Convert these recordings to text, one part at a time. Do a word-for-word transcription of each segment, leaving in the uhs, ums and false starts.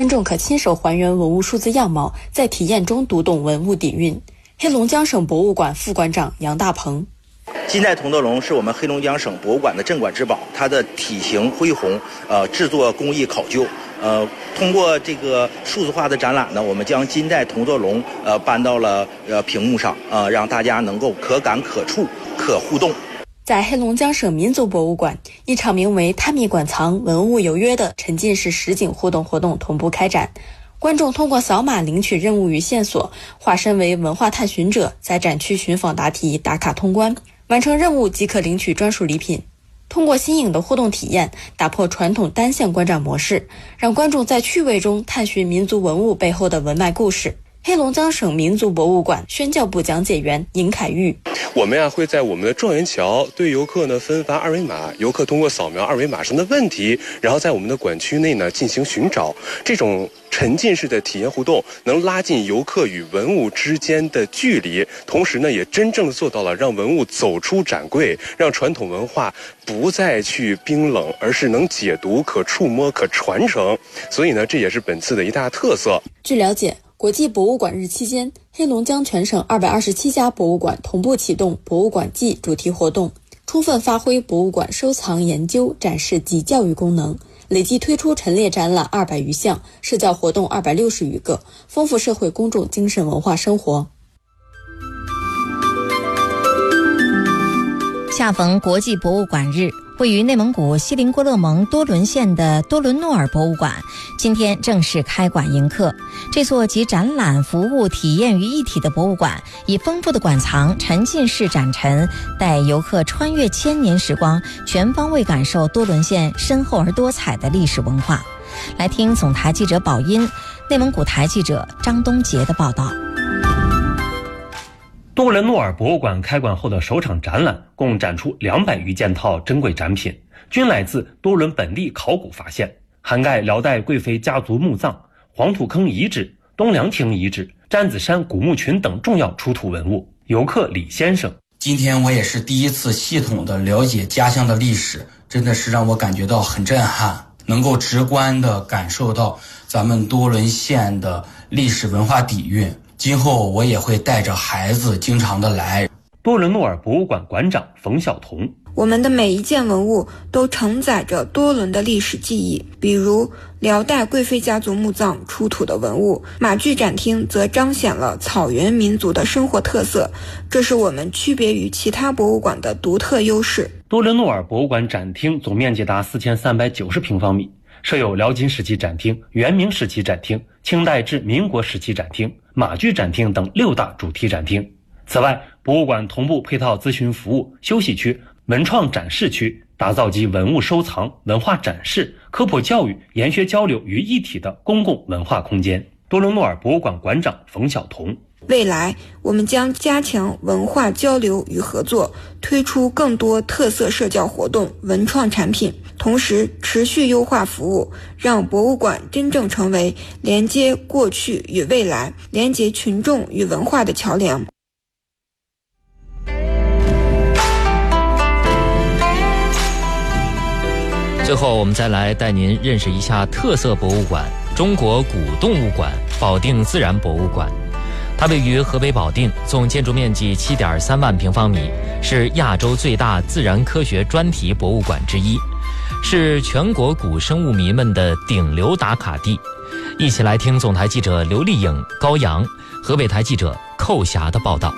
观众可亲手还原文物数字样貌，在体验中读懂文物底蕴。黑龙江省博物馆副馆长杨大鹏： 金代铜德龙是我镇黑龙江省博物馆的镇馆之宝，它的体型恢宏，呃，制作工艺考究。呃，通过这个数字化的展览呢，我们将金代铜德龙呃搬到了呃屏幕上，呃，让大家能够可感可触可互动。 在黑龙江省民族博物馆，一场名为“探秘馆藏，文物有约”的沉浸式实景互动活动同步开展。观众通过扫码领取任务与线索，化身为文化探寻者，在展区寻访答题、打卡通关，完成任务即可领取专属礼品。通过新颖的互动体验，打破传统单线观展模式，让观众在趣味中探寻民族文物背后的文脉故事。黑龙江省民族博物馆宣教部讲解员尹凯玉： 我们呀会在我们的状元桥对游客呢分发二维码，游客通过扫描二维码上的问题，然后在我们的馆区内呢进行寻找。这种沉浸式的体验互动能拉近游客与文物之间的距离，同时呢也真正的做到了让文物走出展柜，让传统文化不再去冰冷，而是能解读、可触摸、可传承。所以呢这也是本次的一大特色。 据了解，国际博物馆日期间，黑龙江全省二百二十七家博物馆同步启动博物馆季主题活动，充分发挥博物馆收藏、研究、展示及教育功能，累计推出陈列展览二百余项，社教活动二百六十余个，丰富社会公众精神文化生活。 恰逢国际博物馆日，位于内蒙古锡林郭勒盟多伦县的多伦诺尔博物馆今天正式开馆迎客。这座集展览、服务、体验于一体的博物馆，以丰富的馆藏、沉浸式展陈，带游客穿越千年时光，全方位感受多伦县深厚而多彩的历史文化。来听总台记者宝音、内蒙古台记者张东杰的报道。 多伦诺尔博物馆开馆后的首场展览，共展出两百余件套珍贵展品，均来自多伦本地考古发现，涵盖辽代贵妃家族墓葬、黄土坑遗址、东凉亭遗址、詹子山古墓群等重要出土文物。游客李先生： 今天我也是第一次系统的了解家乡的历史，真的是让我感觉到很震撼，能够直观的感受到咱们多伦县的历史文化底蕴。今后我也会带着孩子经常的来。 多伦诺尔博物馆馆长冯晓彤： 我们的每一件文物都承载着多伦的历史记忆，比如辽代贵妃家族墓葬出土的文物，马具展厅则彰显了草原民族的生活特色，这是我们区别于其他博物馆的独特优势。 多伦诺尔博物馆展厅总面积达四千三百九十平方米，设有辽金时期展厅、元明时期展厅、清代至民国时期展厅、马具展厅等六大主题展厅。此外，博物馆同步配套咨询服务、休息区、文创展示区，打造集文物收藏、文化展示、科普教育、研学交流于一体的公共文化空间。多伦诺尔博物馆馆长冯晓彤： 未来我们将加强文化交流与合作，推出更多特色社交活动、文创产品，同时持续优化服务，让博物馆真正成为连接过去与未来、连接群众与文化的桥梁。 最后我们再来带您认识一下特色博物馆——中国古动物馆保定自然博物馆。它位于河北保定，总建筑面积 七点三万平方米，是亚洲最大自然科学专题博物馆之一，是全国古生物迷们的顶流打卡地。一起来听总台记者刘丽颖、高阳，河北台记者寇霞的报道。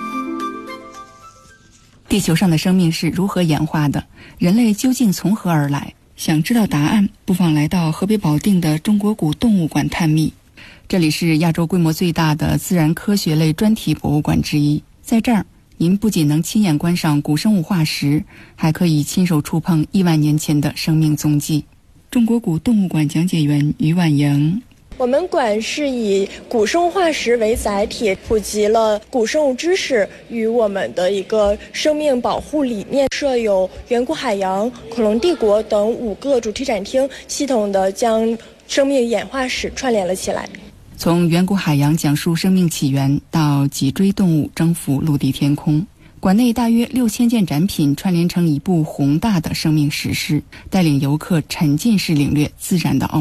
地球上的生命是如何演化的？人类究竟从何而来？想知道答案，不妨来到河北保定的中国古动物馆探秘。这里是亚洲规模最大的自然科学类专题博物馆之一，在这儿您不仅能亲眼观赏古生物化石，还可以亲手触碰亿万年前的生命踪迹。中国古动物馆讲解员于婉莹： 我们馆是以古生物化石为载体，普及了古生物知识与我们的一个生命保护理念，设有远古海洋、恐龙帝国等五个主题展厅，系统的将生命演化史串联了起来。 从远古海洋讲述生命起源，到脊椎动物征服陆地天空，馆内大约六千件展品串联成一部宏大的生命史诗，带领游客沉浸式领略自然的奥妙。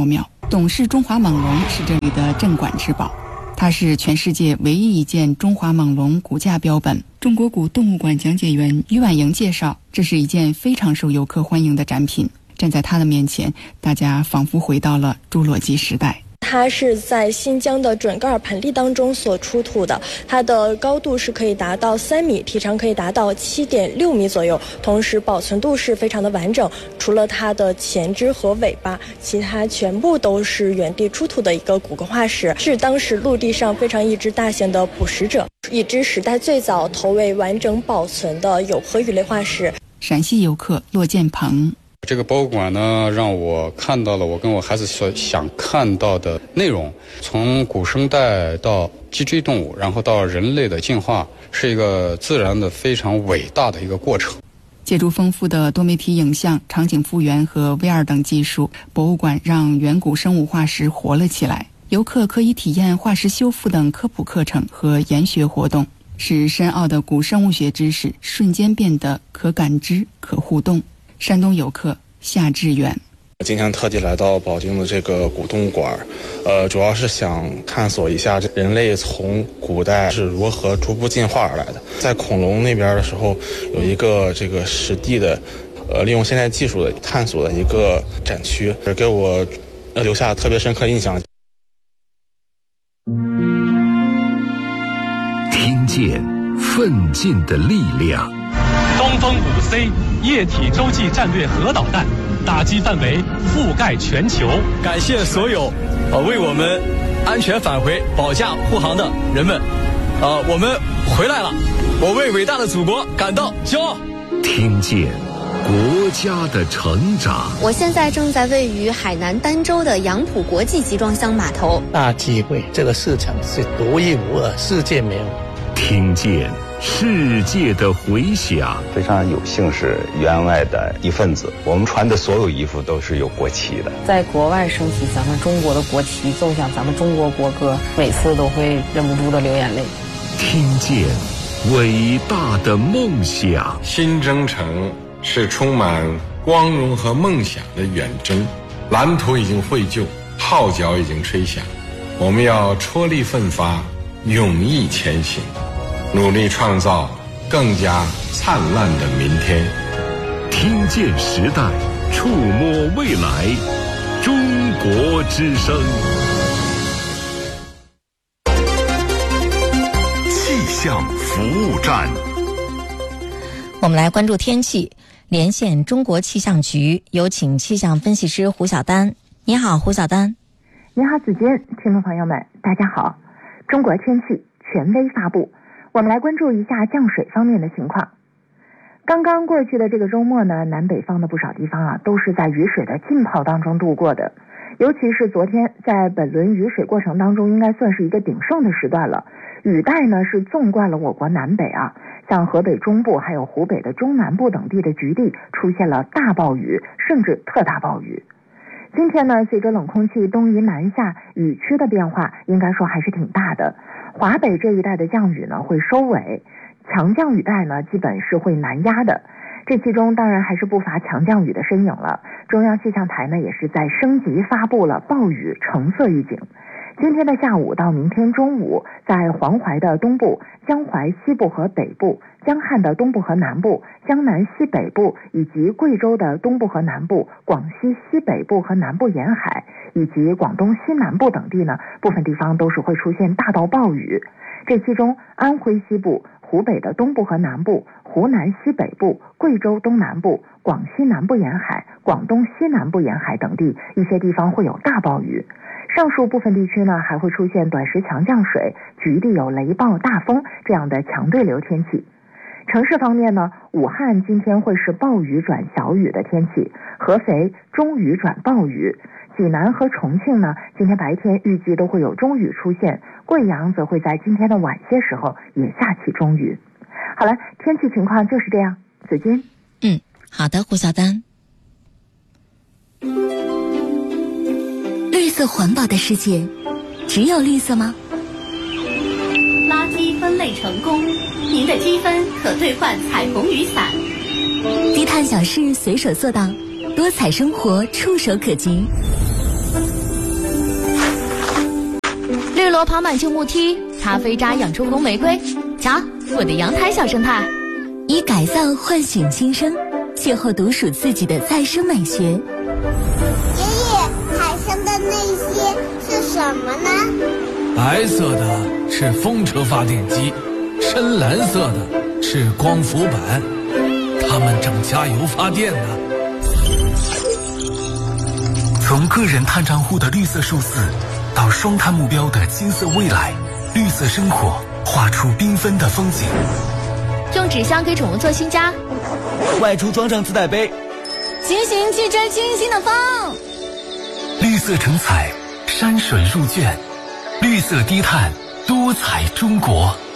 董氏中华猛龙是这里的镇馆之宝，它是全世界唯一一件中华猛龙骨架标本。中国古动物馆讲解员于婉莹介绍，这是一件非常受游客欢迎的展品。站在它的面前，大家仿佛回到了侏罗纪时代。 它是在新疆的准噶尔盆地当中所出土的，它的高度是可以达到三米，体长可以达到七点六米左右，同时保存度是非常的完整。除了它的前肢和尾巴，其他全部都是原地出土的一个骨骼化石，是当时陆地上非常一只大型的捕食者，已知时代最早头尾完整保存的有颌鱼类化石。 陕西游客骆建鹏。 这个博物馆呢，让我看到了我跟我孩子所想看到的内容，从古生代到脊椎动物，然后到人类的进化，是一个自然的非常伟大的一个过程。 借助丰富的多媒体影像、场景复原和 V R 等技术，博物馆让远古生物化石活了起来。游客可以体验化石修复等科普课程和研学活动，使深奥的古生物学知识瞬间变得可感知、可互动。山东游客夏志远， 今天特地来到保定的这个古动物馆，呃，主要是想探索一下人类从古代是如何逐步进化而来的。在恐龙那边的时候，有一个这个实地的，呃，利用现代技术的探索的一个展区，给我留下特别深刻印象。 听见奋进的力量。 东风五 C 液体洲际战略核导弹打击范围覆盖全球。 感谢所有呃为我们安全返回保驾护航的人们，呃，我们回来了，我为伟大的祖国感到骄傲。 听见国家的成长。 我现在正在位于海南儋州的杨浦国际集装箱码头。 大机会，这个市场是独一无二，世界没有。 听见世界的回响。 非常有幸是员外的一份子，我们穿的所有衣服都是有国旗的。 在国外升起咱们中国的国旗，奏响咱们中国国歌，每次都会忍不住的流眼泪。 听见伟大的梦想。 新征程是充满光荣和梦想的远征，蓝图已经绘就，号角已经吹响，我们要踔厉奋发，勇毅前行，努力创造更加灿烂的明天。 听见时代，触摸未来，中国之声。气象服务站。 我们来关注天气，连线中国气象局，有请气象分析师胡晓丹。你好，胡晓丹。 你好，子君，听众朋友们，大家好。中国天气权威发布，我们来关注一下降水方面的情况。刚刚过去的这个周末呢，南北方的不少地方啊，都是在雨水的浸泡当中度过的。尤其是昨天，在本轮雨水过程当中，应该算是一个鼎盛的时段了。雨带呢是纵贯了我国南北啊，像河北中部还有湖北的中南部等地的局地出现了大暴雨，甚至特大暴雨。今天呢，随着冷空气东移南下，雨区的变化应该说还是挺大的。华北这一带的降雨呢会收尾，强降雨带呢基本是会南压的。这其中当然还是不乏强降雨的身影了。中央气象台呢也是在升级发布了暴雨橙色预警。今天的下午到明天中午，在黄淮的东部、江淮西部和北部、江汉的东部和南部、江南西北部以及贵州的东部和南部、广西西北部和南部沿海以及广东西南部等地呢，部分地方都是会出现大到暴雨。这其中安徽西部、湖北的东部和南部、湖南西北部、贵州东南部、广西南部沿海、广东西南部沿海等地一些地方会有大暴雨。上述部分地区呢还会出现短时强降水，局地有雷暴、大风这样的强对流天气。城市方面呢，武汉今天会是暴雨转小雨的天气，合肥中雨转暴雨，济南和重庆呢今天白天预计都会有中雨出现，贵阳则会在今天的晚些时候也下起中雨。好了，天气情况就是这样。子君。 嗯，好的，胡晓丹。 绿色环保的世界，只有绿色吗？ 垃圾分类成功，您的积分可兑换彩虹雨伞。 低碳小事随手做到，多彩生活触手可及。 绿萝爬满旧木梯，咖啡渣养出红玫瑰。瞧，我的阳台小生态。 以改造唤醒新生，邂逅独属自己的再生美学。爷爷，海上的那些是什么呢？ 白色的是风车发电机，深蓝色的是光伏板，它们正加油发电呢。 从个人碳账户的绿色数字，到双碳目标的金色未来，绿色生活画出缤纷的风景。 用纸箱给宠物做新家， 外出装上自带杯， 骑行去追清新的风。 绿色成彩，山水入卷，绿色低碳，多彩中国。